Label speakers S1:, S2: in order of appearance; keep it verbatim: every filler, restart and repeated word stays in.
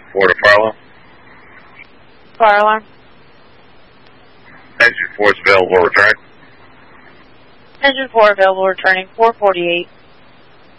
S1: four to fire alarm.
S2: Fire alarm.
S1: Engine four is available, returning.
S2: Engine four available, returning four forty-eight.